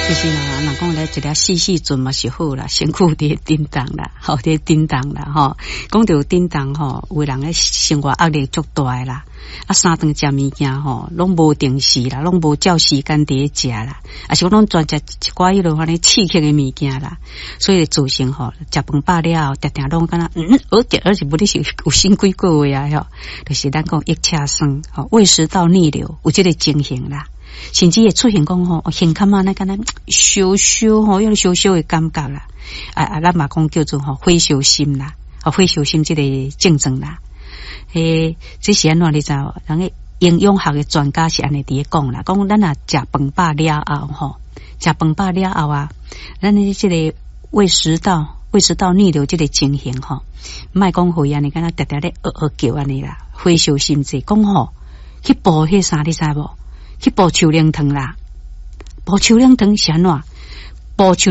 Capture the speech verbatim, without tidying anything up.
其实啦，人讲咧，一粒细细准嘛是好啦，身躯伫震动啦，吼伫震动啦，吼。讲到震动吼，有人咧生活压力足大啦，啊三顿食物件吼，拢无定时啦，拢无照时间伫食啦，啊是拢专食一寡迄落反正刺激的物件啦，所以造成吼食饭饱了后，定定拢敢若嗯，而且而且不哩是有新几个月啊，吼，就是咱讲腋下酸，吼胃食道逆流有这个情形啦。甚至会出现讲吼，胸坎啊，那敢若烧烧吼，有烧烧的感觉啦。啊啊，咱嘛讲叫做吼火烧心啦，啊火烧心这个症状啦。诶，这是安怎你知道？人个营养学的专家是安尼伫讲啦，讲咱若食饭饱了后吼，食饭饱了后啊，咱的这个胃食道胃食道逆流这个情形吼，莫讲会安尼，敢若直直咧呃呃叫安尼啦，火烧心者讲吼，去补迄啥你知无？去补秋凉汤啦，补秋凉汤是安怎？补秋